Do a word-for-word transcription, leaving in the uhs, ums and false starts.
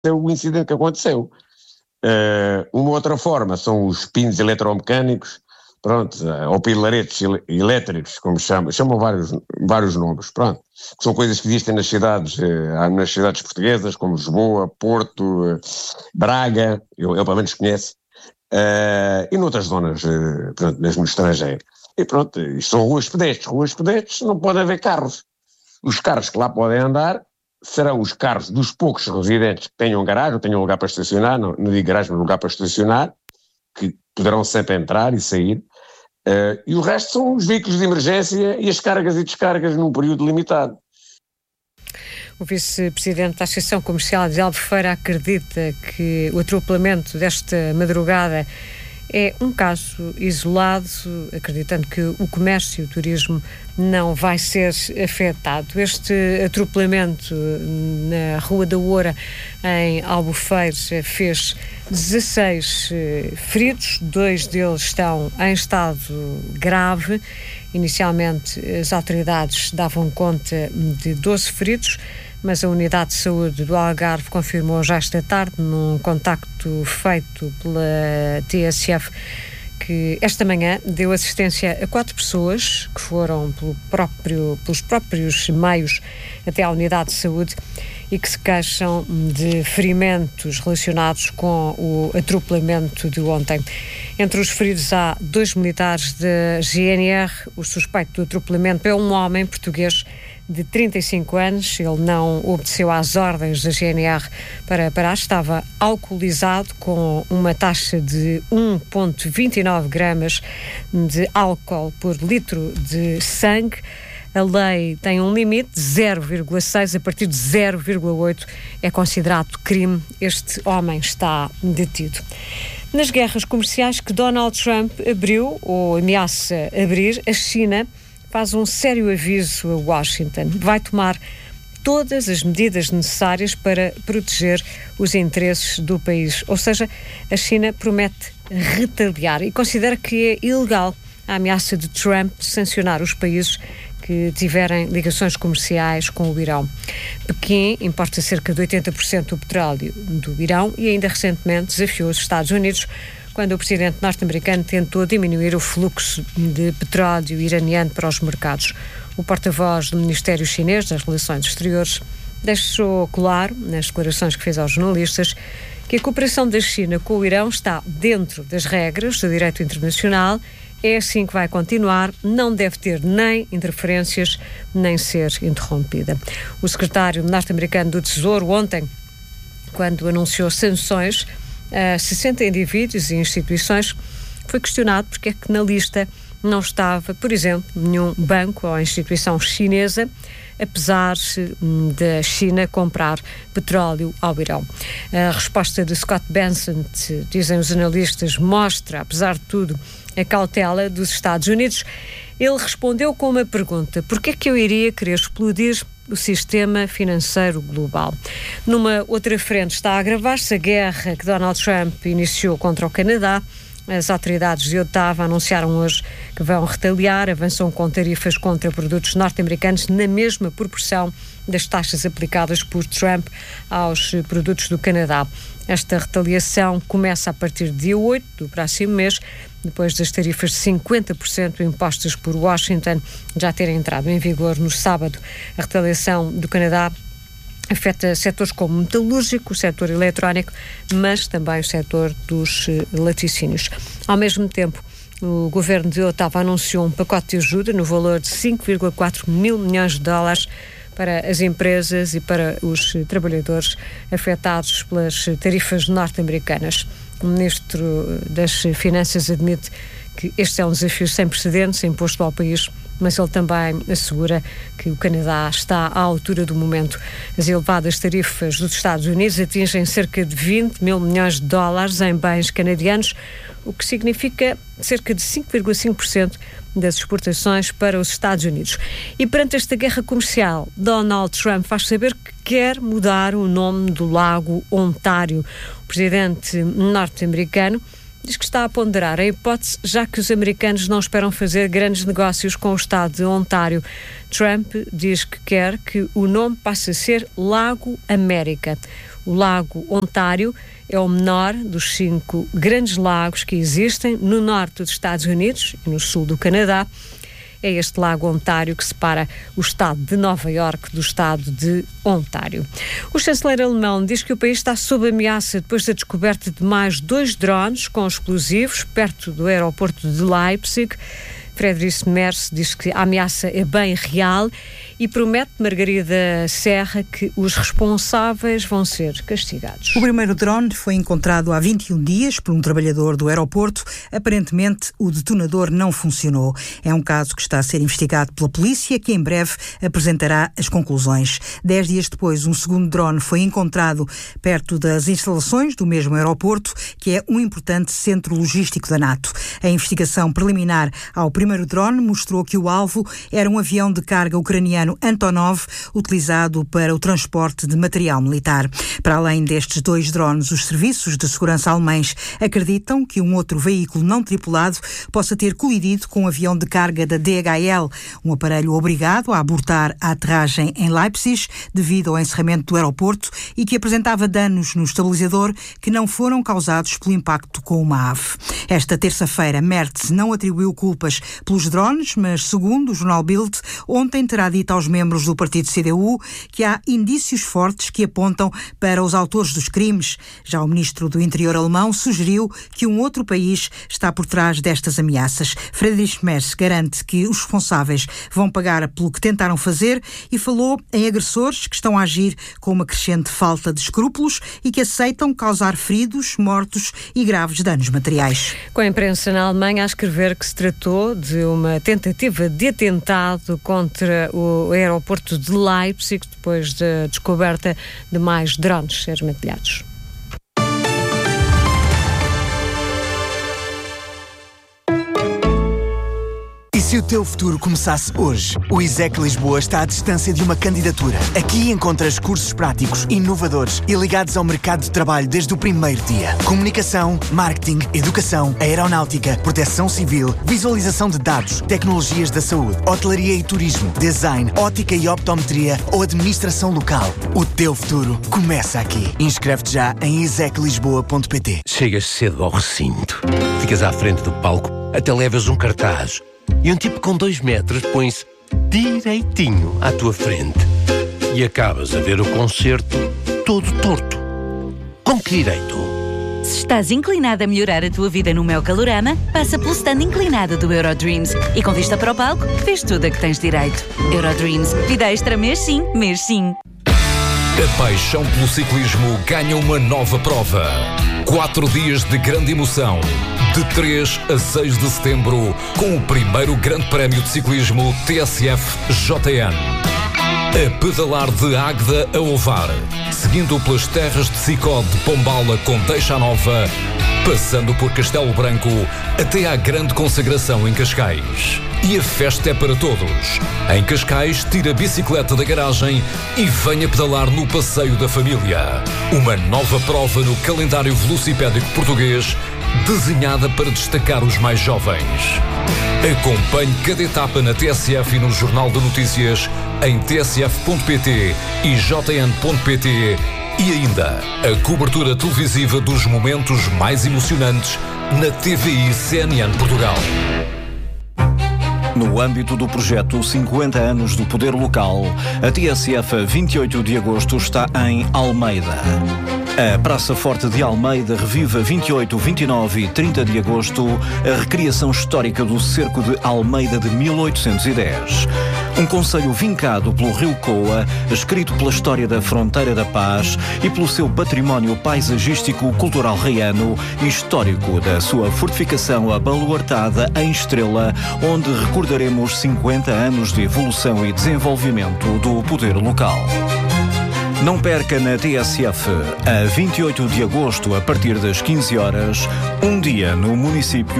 o incidente que aconteceu. Uh, uma outra forma são os pinos eletromecânicos, pronto, ou pilaretes elétricos, como chamam, chamam vários, vários nomes, pronto, que são coisas que existem nas cidades, uh, nas cidades portuguesas, como Lisboa, Porto, uh, Braga, eu, eu pelo menos conheço, uh, e noutras zonas, uh, pronto, mesmo no estrangeiro. E pronto, isto são ruas pedestres, ruas pedestres não pode haver carros. Os carros que lá podem andar serão os carros dos poucos residentes que tenham garagem, ou tenham lugar para estacionar, não, não digo garagem, mas lugar para estacionar, que poderão sempre entrar e sair, uh, e o resto são os veículos de emergência e as cargas e descargas num período limitado. O vice-presidente da Associação Comercial de Albufeira acredita que o atropelamento desta madrugada é um caso isolado, acreditando que o comércio e o turismo não vai ser afetado. Este atropelamento na Rua da Oura, em Albufeira, fez dezasseis feridos, dois deles estão em estado grave. Inicialmente, as autoridades davam conta de doze feridos, mas a Unidade de Saúde do Algarve confirmou já esta tarde, num contacto feito pela T S F, que esta manhã deu assistência a quatro pessoas que foram pelo próprio, pelos próprios meios até à Unidade de Saúde e que se queixam de ferimentos relacionados com o atropelamento de ontem. Entre os feridos há dois militares da G N R. O suspeito do atropelamento é um homem português de trinta e cinco anos. Ele não obedeceu às ordens da G N R para parar, estava alcoolizado com uma taxa de um vírgula vinte e nove gramas de álcool por litro de sangue. A lei tem um limite de zero vírgula seis, a partir de zero vírgula oito é considerado crime. Este homem está detido. Nas guerras comerciais que Donald Trump abriu ou ameaça abrir, a China faz um sério aviso a Washington. Vai tomar todas as medidas necessárias para proteger os interesses do país. Ou seja, a China promete retaliar e considera que é ilegal a ameaça de Trump de sancionar os países que tiverem ligações comerciais com o Irão. Pequim importa cerca de oitenta por cento do petróleo do Irão e ainda recentemente desafiou os Estados Unidos quando o presidente norte-americano tentou diminuir o fluxo de petróleo iraniano para os mercados. O porta-voz do Ministério Chinês das Relações Exteriores deixou claro, nas declarações que fez aos jornalistas, que a cooperação da China com o Irão está dentro das regras do direito internacional. É assim que vai continuar, não deve ter nem interferências, nem ser interrompida. O secretário norte-americano do Tesouro, ontem, quando anunciou sanções a sessenta indivíduos e instituições, foi questionado porque é que na lista não estava, por exemplo, nenhum banco ou instituição chinesa, apesar da China comprar petróleo ao Irão. A resposta de Scott Bessent, dizem os analistas, mostra, apesar de tudo, a cautela dos Estados Unidos. Ele respondeu com uma pergunta: por que é que eu iria querer explodir o sistema financeiro global? Numa outra frente está a agravar-se a guerra que Donald Trump iniciou contra o Canadá. As autoridades de Ottawa anunciaram hoje que vão retaliar, avançam com tarifas contra produtos norte-americanos na mesma proporção das taxas aplicadas por Trump aos produtos do Canadá. Esta retaliação começa a partir de dia oito do próximo mês, depois das tarifas de cinquenta por cento impostas por Washington já terem entrado em vigor no sábado. A retaliação do Canadá afeta setores como o metalúrgico, o setor eletrónico, mas também o setor dos laticínios. Ao mesmo tempo, o governo de Ottawa anunciou um pacote de ajuda no valor de cinco vírgula quatro mil milhões de dólares para as empresas e para os trabalhadores afetados pelas tarifas norte-americanas. O ministro das Finanças admite que este é um desafio sem precedentes imposto ao país, mas ele também assegura que o Canadá está à altura do momento. As elevadas tarifas dos Estados Unidos atingem cerca de vinte mil milhões de dólares em bens canadianos, o que significa cerca de cinco vírgula cinco por cento das exportações para os Estados Unidos. E perante esta guerra comercial, Donald Trump faz saber que quer mudar o nome do lago Ontário. O presidente norte-americano diz que está a ponderar a hipótese, já que os americanos não esperam fazer grandes negócios com o estado de Ontário. Trump diz que quer que o nome passe a ser Lago América. O Lago Ontário é o menor dos cinco grandes lagos que existem no norte dos Estados Unidos e no sul do Canadá. É este Lago Ontário que separa o estado de Nova Iorque do estado de Ontário. O chanceler alemão diz que o país está sob ameaça depois da descoberta de mais dois drones com explosivos perto do aeroporto de Leipzig. Friedrich Merz diz que a ameaça é bem real e promete, Margarida Serra, que os responsáveis vão ser castigados. O primeiro drone foi encontrado há vinte e um dias por um trabalhador do aeroporto. Aparentemente, o detonador não funcionou. É um caso que está a ser investigado pela polícia, que em breve apresentará as conclusões. Dez dias depois, um segundo drone foi encontrado perto das instalações do mesmo aeroporto, que é um importante centro logístico da NATO. A investigação preliminar ao primeiro drone mostrou que o alvo era um avião de carga ucraniano Antonov, utilizado para o transporte de material militar. Para além destes dois drones, os serviços de segurança alemães acreditam que um outro veículo não tripulado possa ter colidido com um avião de carga da D H L, um aparelho obrigado a abortar a aterragem em Leipzig devido ao encerramento do aeroporto e que apresentava danos no estabilizador que não foram causados pelo impacto com uma ave. Esta terça-feira, Merz não atribuiu culpas pelos drones, mas, segundo o jornal Bild, ontem terá dito aos membros do partido C D U que há indícios fortes que apontam para os autores dos crimes. Já o ministro do Interior alemão sugeriu que um outro país está por trás destas ameaças. Friedrich Merz garante que os responsáveis vão pagar pelo que tentaram fazer e falou em agressores que estão a agir com uma crescente falta de escrúpulos e que aceitam causar feridos, mortos e graves danos materiais. Com a imprensa na Alemanha a escrever que se tratou de uma tentativa de atentado contra o aeroporto de Leipzig depois da descoberta de mais drones armadilhados. E se o teu futuro começasse hoje? O ISEC Lisboa está à distância de uma candidatura. Aqui encontras cursos práticos, inovadores e ligados ao mercado de trabalho desde o primeiro dia. Comunicação, marketing, educação, aeronáutica, proteção civil, visualização de dados, tecnologias da saúde, hotelaria e turismo, design, ótica e optometria ou administração local. O teu futuro começa aqui. Inscreve-te já em isec lisboa ponto pt. Chegas cedo ao recinto, ficas à frente do palco, até levas um cartaz. E um tipo com dois metros põe-se direitinho à tua frente. E acabas a ver o concerto todo torto. Com que direito? Se estás inclinado a melhorar a tua vida no Mel Calorama, passa pelo stand inclinado do Eurodreams. E com vista para o palco, vês tudo a que tens direito. Eurodreams. Vida extra mês sim, mês sim. A paixão pelo ciclismo ganha uma nova prova. Quatro dias de grande emoção. De três a seis de setembro, com o primeiro Grande Prémio de Ciclismo T S F J N. A pedalar de Águeda a Ovar, seguindo pelas terras de Sicó de Pombala com Deixa Nova, passando por Castelo Branco até à grande consagração em Cascais. E a festa é para todos. Em Cascais, tira a bicicleta da garagem e venha pedalar no Passeio da Família. Uma nova prova no calendário velocipédico português, desenhada para destacar os mais jovens. Acompanhe cada etapa na T S F e no Jornal de Notícias em t s f ponto p t e j n ponto p t e ainda a cobertura televisiva dos momentos mais emocionantes na T V I C N N Portugal. No âmbito do projeto cinquenta anos do Poder Local, a T S F vinte e oito de agosto está em Almeida. A Praça Forte de Almeida revive a vinte e oito, vinte e nove e trinta de agosto a recriação histórica do Cerco de Almeida de mil oitocentos e dez. Um concelho vincado pelo Rio Coa, escrito pela história da Fronteira da Paz e pelo seu património paisagístico, cultural reiano e histórico da sua fortificação abaluartada em Estrela, onde recordaremos cinquenta anos de evolução e desenvolvimento do poder local. Não perca na T S F, a vinte e oito de agosto, a partir das quinze horas, um dia no município